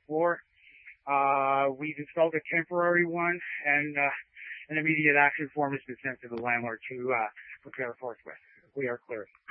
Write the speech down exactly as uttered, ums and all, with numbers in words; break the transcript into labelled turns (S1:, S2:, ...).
S1: floor. Uh, we've installed a temporary one, and uh, an immediate action form has been sent to the landlord to uh, prepare forthwith. We are clear.